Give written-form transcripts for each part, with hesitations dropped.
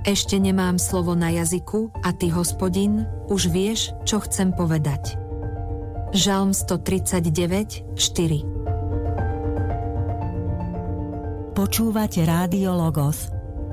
Ešte nemám slovo na jazyku a ty, Hospodin, už vieš, čo chcem povedať. Žalm 139, 4. Počúvate Rádio Logos.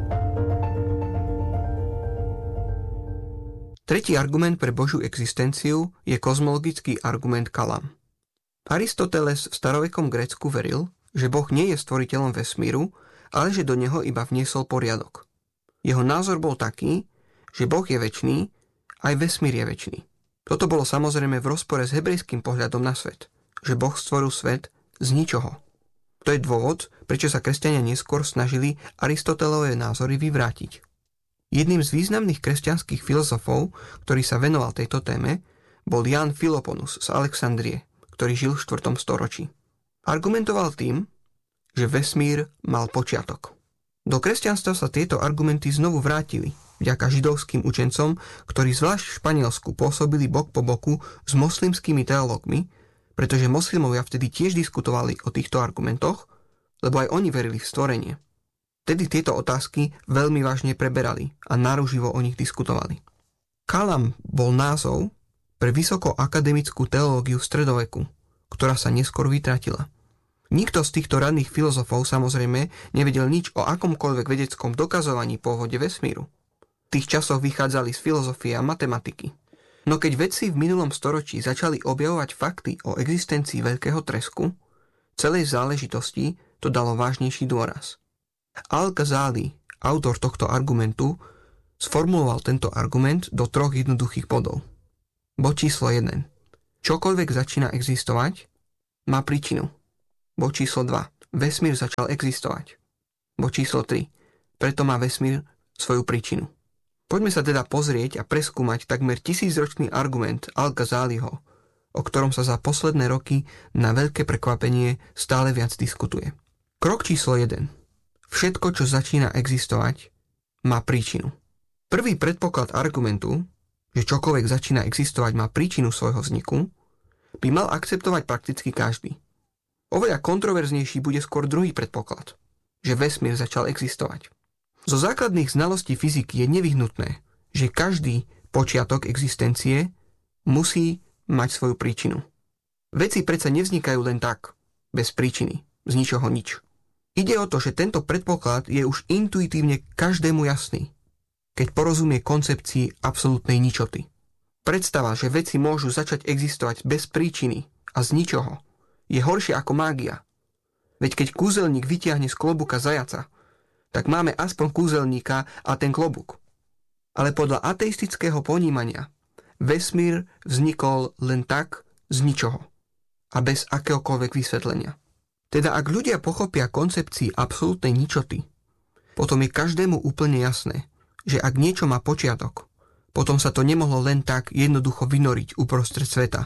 Tretí argument pre Božiu existenciu je kozmologický argument Kalam. Aristoteles v starovekom Grécku veril, že Boh nie je stvoriteľom vesmíru, ale že do neho iba vniesol poriadok. Jeho názor bol taký, že Boh je večný, aj vesmír je večný. Toto bolo samozrejme v rozpore s hebrejským pohľadom na svet, že Boh stvoril svet z ničoho. To je dôvod, prečo sa kresťania neskôr snažili Aristotelové názory vyvrátiť. Jedným z významných kresťanských filozofov, ktorý sa venoval tejto téme, bol Jan Filoponus z Alexandrie, ktorý žil v 4. storočí. Argumentoval tým, že vesmír mal počiatok. Do kresťanstva sa tieto argumenty znovu vrátili, vďaka židovským učencom, ktorí zvlášť v Španielsku pôsobili bok po boku s moslimskými teológmi, pretože moslimovia vtedy tiež diskutovali o týchto argumentoch, lebo aj oni verili v stvorenie. Vtedy tieto otázky veľmi vážne preberali a naruživo o nich diskutovali. Kalam bol názov pre vysokoakademickú teológiu v stredoveku, ktorá sa neskôr vytratila. Nikto z týchto ranných filozofov samozrejme nevedel nič o akomkoľvek vedeckom dokazovaní pôvode vesmíru. V tých časoch vychádzali z filozofie a matematiky. No keď vedci v minulom storočí začali objavovať fakty o existencii veľkého tresku, celej záležitosti to dalo vážnejší dôraz. Al-Ghazali, autor tohto argumentu, sformuloval tento argument do 3 jednoduchých bodov. Bod číslo 1. Čokoľvek začína existovať, má príčinu. Bod číslo 2. Vesmír začal existovať. Bod číslo 3. Preto má vesmír svoju príčinu. Poďme sa teda pozrieť a preskúmať takmer 1000-ročný argument Al-Ghazaliho, o ktorom sa za posledné roky na veľké prekvapenie stále viac diskutuje. Krok číslo 1. Všetko, čo začína existovať, má príčinu. Prvý predpoklad argumentu, že čokoľvek začína existovať má príčinu svojho vzniku, by mal akceptovať prakticky každý. Oveľa kontroverznejší bude skôr druhý predpoklad, že vesmír začal existovať. Zo základných znalostí fyziky je nevyhnutné, že každý počiatok existencie musí mať svoju príčinu. Veci predsa nevznikajú len tak, bez príčiny, z ničoho nič. Ide o to, že tento predpoklad je už intuitívne každému jasný, keď porozumie koncepcii absolútnej ničoty. Predstava, že veci môžu začať existovať bez príčiny a z ničoho, je horšie ako mágia. Veď keď kúzelník vytiahne z klobúka zajaca, tak máme aspoň kúzelníka a ten klobúk. Ale podľa ateistického ponímania vesmír vznikol len tak z ničoho a bez akéhokoľvek vysvetlenia. Teda ak ľudia pochopia koncepcii absolútnej ničoty, potom je každému úplne jasné, že ak niečo má počiatok, potom sa to nemohlo len tak jednoducho vynoriť uprostred sveta,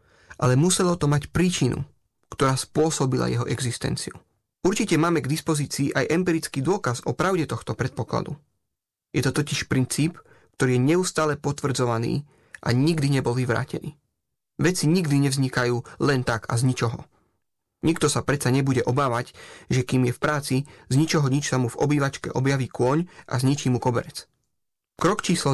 ale muselo to mať príčinu, ktorá spôsobila jeho existenciu. Určite máme k dispozícii aj empirický dôkaz o pravde tohto predpokladu. Je to totiž princíp, ktorý je neustále potvrdzovaný a nikdy nebol vyvrátený. Veci nikdy nevznikajú len tak a z ničoho. Nikto sa predsa nebude obávať, že kým je v práci, z ničoho nič sa mu v obývačke objaví kôň a zničí mu koberec. Krok číslo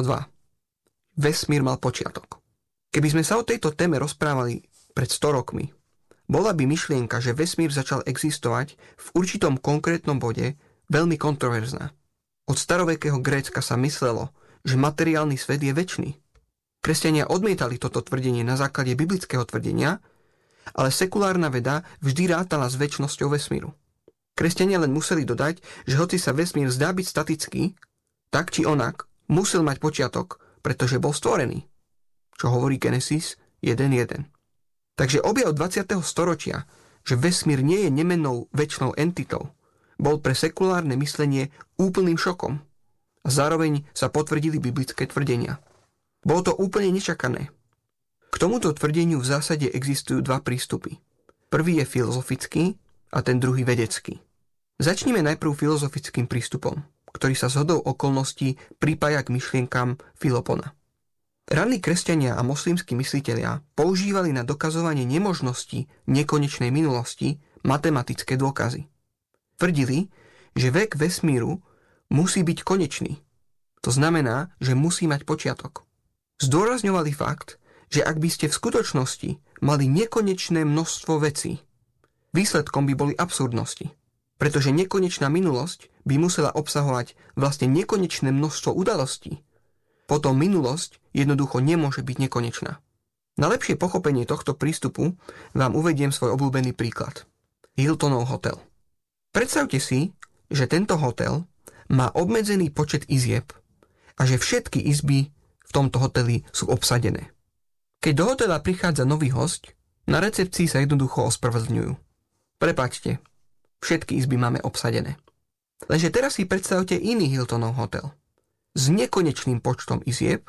2. Vesmír mal počiatok. Keby sme sa o tejto téme rozprávali pred 100 rokmi, bola by myšlienka, že vesmír začal existovať v určitom konkrétnom bode veľmi kontroverzná. Od starovekého Grécka sa myslelo, že materiálny svet je večný. Kresťania odmietali toto tvrdenie na základe biblického tvrdenia, ale sekulárna veda vždy rátala s večnosťou vesmíru. Kresťania len museli dodať, že hoci sa vesmír zdá byť statický, tak či onak musel mať počiatok, pretože bol stvorený. Čo hovorí Genesis 1.1. Takže objav 20. storočia, že vesmír nie je nemennou večnou entitou, bol pre sekulárne myslenie úplným šokom. A zároveň sa potvrdili biblické tvrdenia. Bolo to úplne nečakané. K tomuto tvrdeniu v zásade existujú dva prístupy. Prvý je filozofický a ten druhý vedecký. Začnime najprv filozofickým prístupom, ktorý sa zhodou okolností pripája k myšlienkam Filopona. Ranní kresťania a moslimskí myslitelia používali na dokazovanie nemožnosti nekonečnej minulosti matematické dôkazy. Tvrdili, že vek vesmíru musí byť konečný. To znamená, že musí mať počiatok. Zdôrazňovali fakt, že ak by ste v skutočnosti mali nekonečné množstvo vecí, výsledkom by boli absurdnosti. Pretože nekonečná minulosť by musela obsahovať vlastne nekonečné množstvo udalostí. Potom minulosť jednoducho nemôže byť nekonečná. Na lepšie pochopenie tohto prístupu vám uvediem svoj obľúbený príklad. Hiltonov hotel. Predstavte si, že tento hotel má obmedzený počet izieb a že všetky izby v tomto hoteli sú obsadené. Keď do hotela prichádza nový hosť, na recepcii sa jednoducho ospravedlňujú. Prepáčte, všetky izby máme obsadené. Lenže teraz si predstavte iný Hiltonov hotel s nekonečným počtom izieb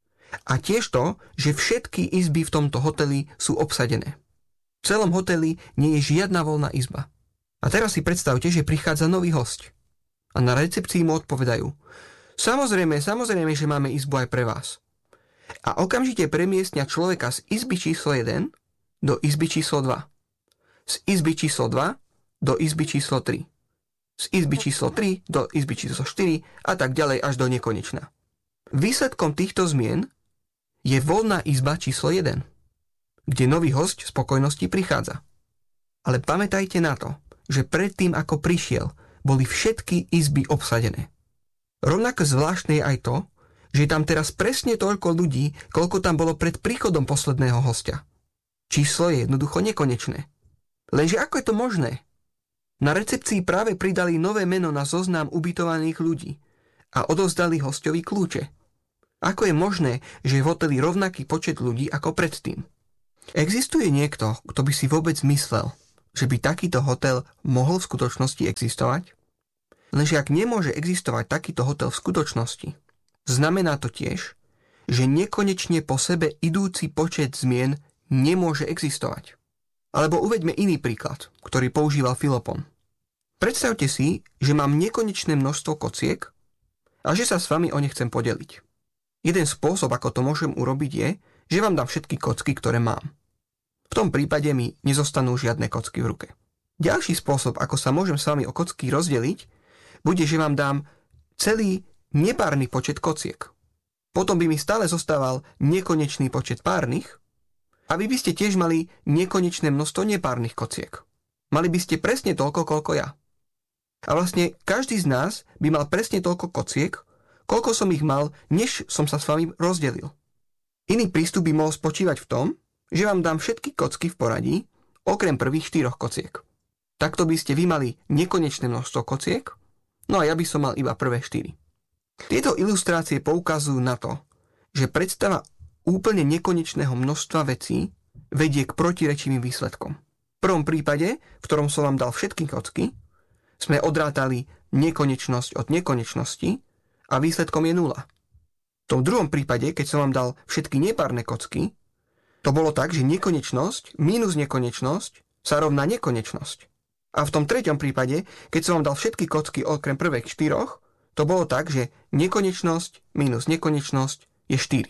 a tiež to, že všetky izby v tomto hoteli sú obsadené. V celom hoteli nie je žiadna voľná izba. A teraz si predstavte, že prichádza nový hosť a na recepcii mu odpovedajú: Samozrejme, že máme izbu aj pre vás. A okamžite premiestnia človeka z izby číslo 1 do izby číslo 2. Z izby číslo 2 do izby číslo 3. Z izby číslo 3 do izby číslo 4 a tak ďalej až do nekonečna. Výsledkom týchto zmien je voľná izba číslo 1, kde nový hosť spokojnosti prichádza. Ale pamätajte na to, že predtým ako prišiel, boli všetky izby obsadené. Rovnako zvláštne je aj to, že je tam teraz presne toľko ľudí, koľko tam bolo pred príchodom posledného hostia. Číslo je jednoducho nekonečné. Lenže ako je to možné? Na recepcii práve pridali nové meno na zoznam ubytovaných ľudí a odovzdali hosťovi kľúče. Ako je možné, že je v hoteli rovnaký počet ľudí ako predtým? Existuje niekto, kto by si vôbec myslel, že by takýto hotel mohol v skutočnosti existovať? Lenže ak nemôže existovať takýto hotel v skutočnosti, znamená to tiež, že nekonečne po sebe idúci počet zmien nemôže existovať. Alebo uveďme iný príklad, ktorý používal Filopon. Predstavte si, že mám nekonečné množstvo kociek a že sa s vami o ne chcem podeliť. Jeden spôsob, ako to môžem urobiť, je, že vám dám všetky kocky, ktoré mám. V tom prípade mi nezostanú žiadne kocky v ruke. Ďalší spôsob, ako sa môžem s vami o kocky rozdeliť, bude, že vám dám celý nepárny počet kociek. Potom by mi stále zostával nekonečný počet párnych a vy by ste tiež mali nekonečné množstvo nepárnych kociek. Mali by ste presne toľko, koľko ja. A vlastne každý z nás by mal presne toľko kociek, koľko som ich mal, než som sa s vami rozdelil. Iný prístup by mohol spočívať v tom, že vám dám všetky kocky v poradí, okrem prvých 4 kociek. Takto by ste vy mali nekonečné množstvo kociek, no a ja by som mal iba prvé 4. Tieto ilustrácie poukazujú na to, že predstava úplne nekonečného množstva vecí vedie k protirečivým výsledkom. V prvom prípade, v ktorom som vám dal všetky kocky, sme odrátali nekonečnosť od nekonečnosti a výsledkom je 0. V tom druhom prípade, keď som vám dal všetky nepárne kocky, to bolo tak, že nekonečnosť minus nekonečnosť sa rovná nekonečnosť. A v tom treťom prípade, keď som vám dal všetky kocky okrem prvých 4, to bolo tak, že nekonečnosť minus nekonečnosť je 4.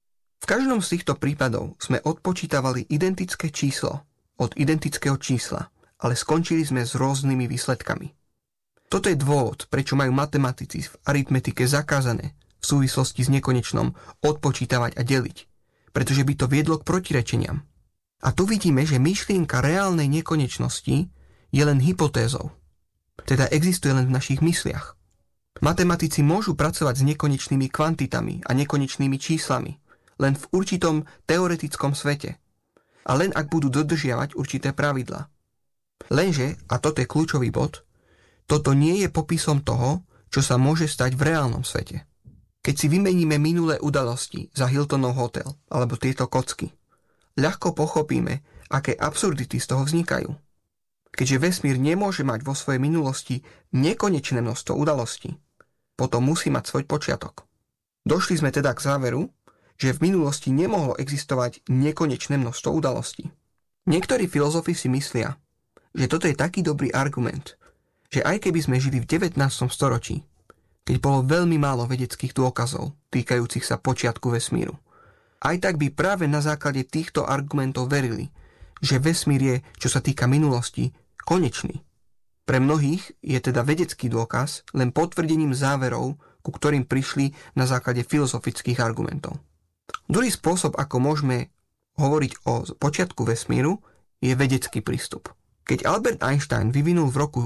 V každom z týchto prípadov sme odpočítavali identické číslo od identického čísla, ale skončili sme s rôznymi výsledkami. Toto je dôvod, prečo majú matematici v aritmetike zakázané v súvislosti s nekonečnom odpočítavať a deliť, pretože by to viedlo k protirečeniam. A tu vidíme, že myšlienka reálnej nekonečnosti je len hypotézou, teda existuje len v našich mysliach. Matematici môžu pracovať s nekonečnými kvantitami a nekonečnými číslami len v určitom teoretickom svete a len ak budú dodržiavať určité pravidlá. Lenže, a toto je kľúčový bod, toto nie je popisom toho, čo sa môže stať v reálnom svete. Keď si vymeníme minulé udalosti za Hiltonov hotel alebo tieto kocky, ľahko pochopíme, aké absurdity z toho vznikajú. Keďže vesmír nemôže mať vo svojej minulosti nekonečné množstvo udalostí, potom musí mať svoj počiatok. Došli sme teda k záveru, že v minulosti nemohlo existovať nekonečné množstvo udalostí. Niektorí filozofi si myslia, že toto je taký dobrý argument, že aj keby sme žili v 19. storočí, keď bolo veľmi málo vedeckých dôkazov týkajúcich sa počiatku vesmíru, aj tak by práve na základe týchto argumentov verili, že vesmír je, čo sa týka minulosti, konečný. Pre mnohých je teda vedecký dôkaz len potvrdením záverov, ku ktorým prišli na základe filozofických argumentov. Druhý spôsob, ako môžeme hovoriť o počiatku vesmíru, je vedecký prístup. Keď Albert Einstein vyvinul v roku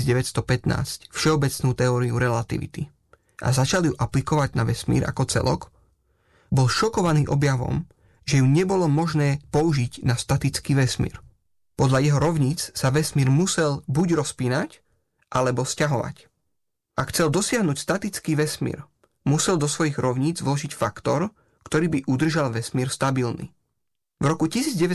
1915 všeobecnú teóriu relativity a začal ju aplikovať na vesmír ako celok, bol šokovaný objavom, že ju nebolo možné použiť na statický vesmír. Podľa jeho rovníc sa vesmír musel buď rozpínať, alebo sťahovať. Ak chcel dosiahnuť statický vesmír, musel do svojich rovníc vložiť faktor, ktorý by udržal vesmír stabilný. V roku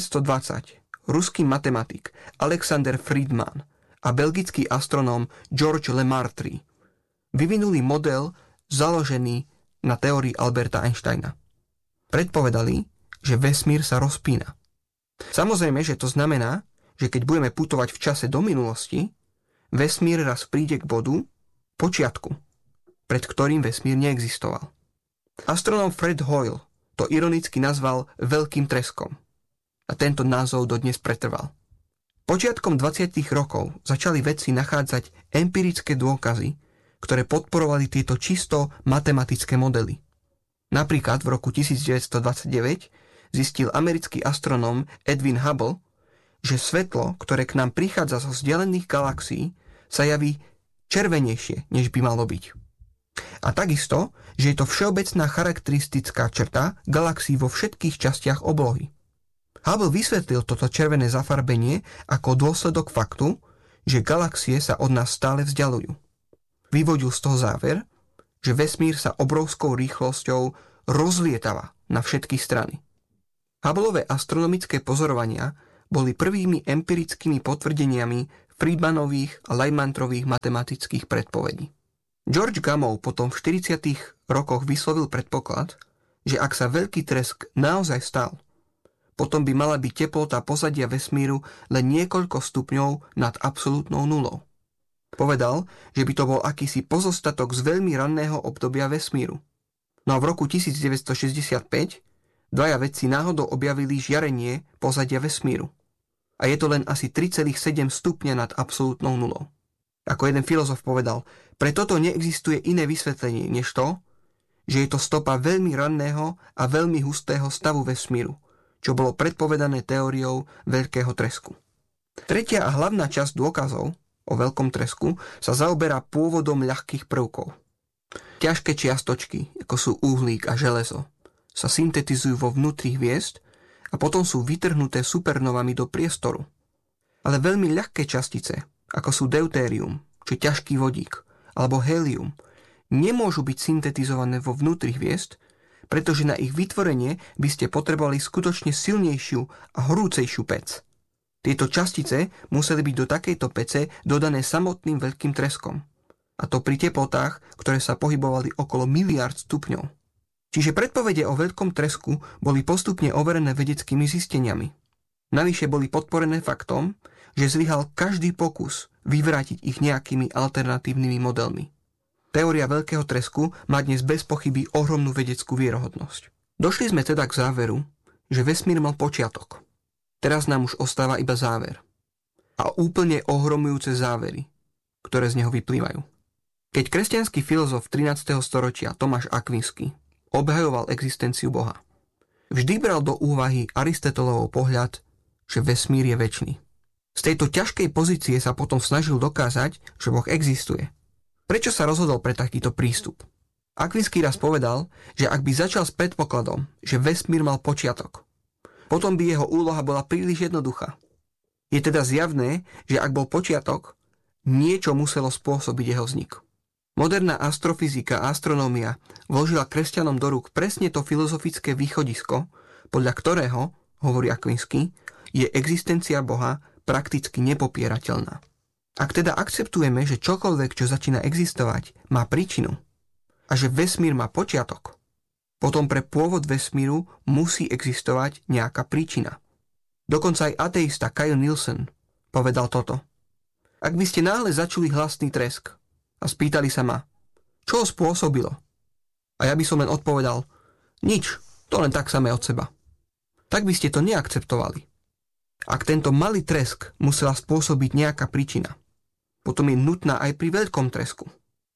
1920 ruský matematik Alexander Friedmann a belgický astronóm George Lemartre vyvinuli model založený na teórii Alberta Einsteina. Predpovedali, že vesmír sa rozpína. Samozrejme, že to znamená, že keď budeme putovať v čase do minulosti, vesmír raz príde k bodu, počiatku, pred ktorým vesmír neexistoval. Astronóm Fred Hoyle to ironicky nazval Veľkým treskom a tento názov dodnes pretrval. Počiatkom 20. rokov začali vedci nachádzať empirické dôkazy, ktoré podporovali tieto čisto matematické modely. Napríklad v roku 1929 zistil americký astronóm Edwin Hubble, že svetlo, ktoré k nám prichádza zo vzdialených galaxií, sa javí červenejšie, než by malo byť. A takisto, že je to všeobecná charakteristická črta galaxií vo všetkých častiach oblohy. Hubble vysvetlil toto červené zafarbenie ako dôsledok faktu, že galaxie sa od nás stále vzdialujú. Vyvodil z toho záver, že vesmír sa obrovskou rýchlosťou rozlietava na všetky strany. Hubbleové astronomické pozorovania boli prvými empirickými potvrdeniami Friedmanových a Leibnizových matematických predpovedí. George Gamow potom v 40. rokoch vyslovil predpoklad, že ak sa veľký tresk naozaj stal, potom by mala byť teplota pozadia vesmíru len niekoľko stupňov nad absolútnou nulou. Povedal, že by to bol akýsi pozostatok z veľmi ranného obdobia vesmíru. No a v roku 1965 dvaja vedci náhodou objavili žiarenie pozadia vesmíru. A je to len asi 3,7 stupňa nad absolútnou nulou. Ako jeden filozof povedal, pre toto neexistuje iné vysvetlenie než to, že je to stopa veľmi ranného a veľmi hustého stavu vesmíru, čo bolo predpovedané teóriou veľkého tresku. Tretia a hlavná časť dôkazov o veľkom tresku sa zaoberá pôvodom ľahkých prvkov. Ťažké čiastočky, ako sú uhlík a železo, sa syntetizujú vo vnútri hviezd a potom sú vytrhnuté supernovami do priestoru. Ale veľmi ľahké častice, ako sú deutérium, či ťažký vodík, alebo hélium, nemôžu byť syntetizované vo vnútri hviezd, pretože na ich vytvorenie by ste potrebovali skutočne silnejšiu a horúcejšiu pec. Tieto častice museli byť do takejto pece dodané samotným veľkým treskom. A to pri teplotách, ktoré sa pohybovali okolo miliárd stupňov. Čiže predpovede o veľkom tresku boli postupne overené vedeckými zisteniami. Navyše boli podporené faktom, že zlyhal každý pokus vyvrátiť ich nejakými alternatívnymi modelmi. Teória veľkého tresku má dnes bez pochyby ohromnú vedeckú vierohodnosť. Došli sme teda k záveru, že vesmír mal počiatok. Teraz nám už ostáva iba záver. A úplne ohromujúce závery, ktoré z neho vyplývajú. Keď kresťanský filozof 13. storočia Tomáš Akvinský obhajoval existenciu Boha, vždy bral do úvahy Aristotelovov pohľad, že vesmír je večný. Z tejto ťažkej pozície sa potom snažil dokázať, že Boh existuje. Prečo sa rozhodol pre takýto prístup? Akvinský raz povedal, že ak by začal s predpokladom, že vesmír mal počiatok, potom by jeho úloha bola príliš jednoduchá. Je teda zjavné, že ak bol počiatok, niečo muselo spôsobiť jeho vznik. Moderná astrofyzika a astronómia vložila kresťanom do rúk presne to filozofické východisko, podľa ktorého, hovorí Akvinský, je existencia Boha prakticky nepopierateľná. Ak teda akceptujeme, že čokoľvek, čo začína existovať, má príčinu a že vesmír má počiatok, potom pre pôvod vesmíru musí existovať nejaká príčina. Dokonca aj ateista Kyle Nielsen povedal toto. Ak by ste náhle začuli hlasný tresk a spýtali sa ma, čo ho spôsobilo? A ja by som len odpovedal, nič, to len tak samé od seba. Tak by ste to neakceptovali. Ak tento malý tresk musela spôsobiť nejaká príčina, potom je nutná aj pri veľkom tresku.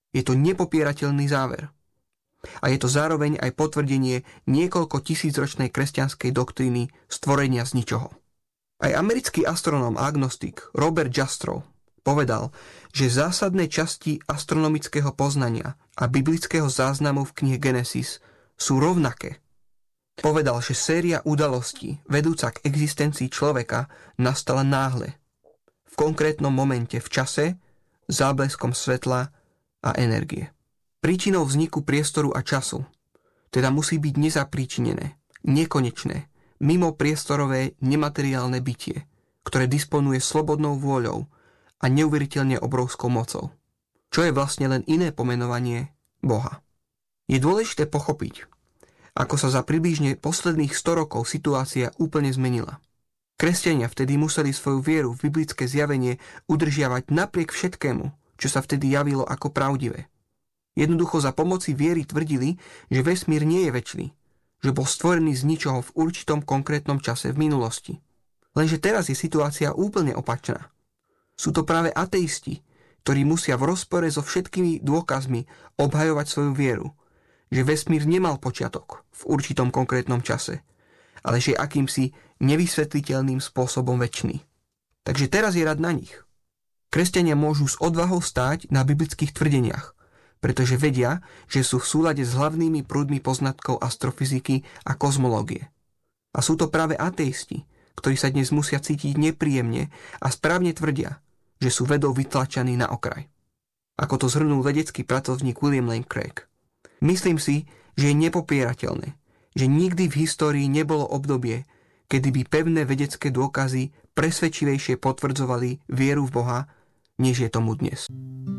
Je to nepopierateľný záver. A je to zároveň aj potvrdenie niekoľko tisícročnej kresťanskej doktríny stvorenia z ničoho. Aj americký astronóm a agnostik Robert Jastrow povedal, že zásadné časti astronomického poznania a biblického záznamu v knihe Genesis sú rovnaké. Povedal, že séria udalostí vedúca k existencii človeka nastala náhle, v konkrétnom momente v čase, zábleskom svetla a energie. Príčinou vzniku priestoru a času teda musí byť nezapríčinené, nekonečné, mimo priestorové nemateriálne bytie, ktoré disponuje slobodnou vôľou a neuveriteľne obrovskou mocou, čo je vlastne len iné pomenovanie Boha. Je dôležité pochopiť, ako sa za približne posledných 100 rokov situácia úplne zmenila. Kresťania vtedy museli svoju vieru v biblické zjavenie udržiavať napriek všetkému, čo sa vtedy javilo ako pravdivé. Jednoducho za pomoci viery tvrdili, že vesmír nie je večný, že bol stvorený z ničoho v určitom konkrétnom čase v minulosti. Lenže teraz je situácia úplne opačná. Sú to práve ateisti, ktorí musia v rozpore so všetkými dôkazmi obhajovať svoju vieru, že vesmír nemal počiatok v určitom konkrétnom čase, ale že je akýmsi nevysvetliteľným spôsobom večný. Takže teraz je rad na nich. Kresťania môžu s odvahou stáť na biblických tvrdeniach, pretože vedia, že sú v súlade s hlavnými prúdmi poznatkov astrofyziky a kozmológie. A sú to práve ateisti, ktorí sa dnes musia cítiť nepríjemne a správne tvrdia, že sú vedou vytlačaní na okraj. Ako to zhrnul vedecký pracovník William Lane Craig. Myslím si, že je nepopierateľné, že nikdy v histórii nebolo obdobie, kedy by pevné vedecké dôkazy presvedčivejšie potvrdzovali vieru v Boha, než je tomu dnes.